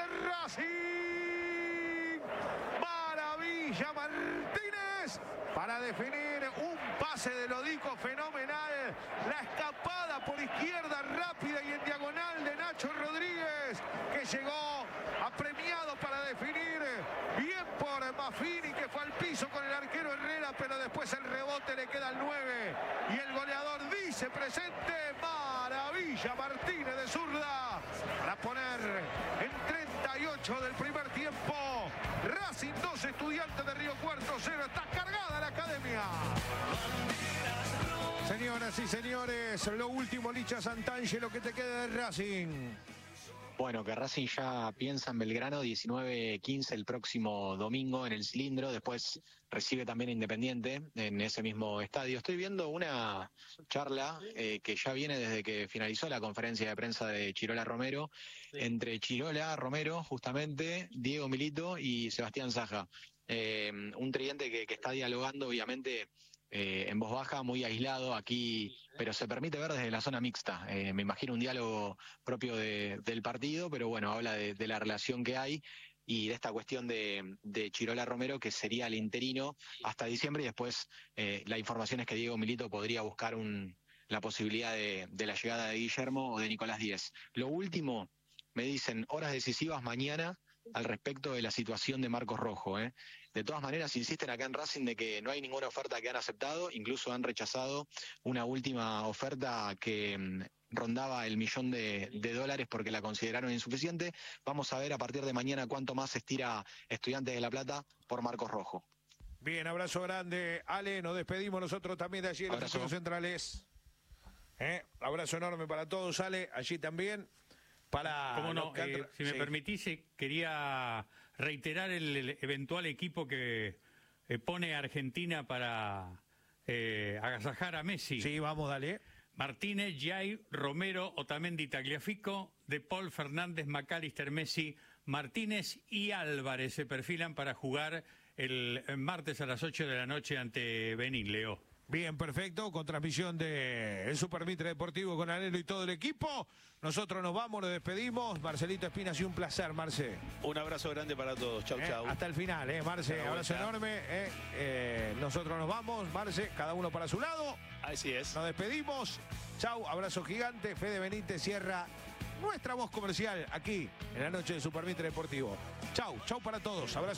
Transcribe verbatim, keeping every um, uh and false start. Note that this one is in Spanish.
de Racing. Maravilla Martínez para definir un pase de Lodico fenomenal. La escapada por izquierda rápida y en diagonal de Nacho Rodríguez, que llegó apremiado para definir. Bien por Maffini, que fue al piso con el arquero Herrera, pero después el rebote le queda al nueve. Y el goleador dice presente. Maravilla Martínez de zurda para poner en treinta y ocho del primer tiempo. Racing dos, Estudiantes de Río Cuarto cero. Está cargada la academia. Señoras y señores, lo último, Licha Santangelo, que te queda de Racing. Bueno, que Racing ya piensa en Belgrano, diecinueve quince el próximo domingo en el Cilindro. Después recibe también Independiente en ese mismo estadio. Estoy viendo una charla eh, que ya viene desde que finalizó la conferencia de prensa de Chirola Romero, sí. entre Chirola, Romero, justamente, Diego Milito y Sebastián Saja. Eh, un tridente que, que está dialogando, obviamente, Eh, en voz baja, muy aislado aquí, pero se permite ver desde la zona mixta. Eh, me imagino un diálogo propio de, del partido, pero bueno, habla de, de la relación que hay y de esta cuestión de, de Chirola Romero, que sería el interino hasta diciembre, y después eh, la información es que Diego Milito podría buscar un, la posibilidad de, de la llegada de Guillermo o de Nicolás Díez. Lo último, me dicen horas decisivas mañana al respecto de la situación de Marcos Rojo. ¿eh? De todas maneras, insisten acá en Racing de que no hay ninguna oferta que han aceptado, incluso han rechazado una última oferta que mmm, rondaba el millón de, de dólares porque la consideraron insuficiente. Vamos a ver a partir de mañana cuánto más estira Estudiantes de La Plata por Marcos Rojo. Bien, abrazo grande, Ale, nos despedimos nosotros también de allí en los estudios centrales. ¿Eh? Abrazo enorme para todos, Ale, allí también. Para ¿Cómo no? Eh, si me sí. permitís, quería reiterar el, el eventual equipo que eh, pone a Argentina para eh, agasajar a Messi. Sí, vamos, dale. Martínez, Jair, Romero, Otamendi, Tagliafico, De Paul, Fernández, McAllister, Messi, Martínez y Álvarez se perfilan para jugar el, el martes a las ocho de la noche ante Benín, Leo. Bien, perfecto, con transmisión de el Super Mitre Deportivo con Anelo y todo el equipo. Nosotros nos vamos, nos despedimos. Marcelito Espina, ha sido un placer, Marce. Un abrazo grande para todos, chau, eh, chau. Hasta el final, eh, Marce, abrazo enorme. Eh, eh, nosotros nos vamos, Marce, cada uno para su lado. Así es. Nos despedimos, chau, abrazo gigante. Fede Benítez cierra nuestra voz comercial aquí en la noche del Super Mitre Deportivo. Chau, chau para todos, abrazo.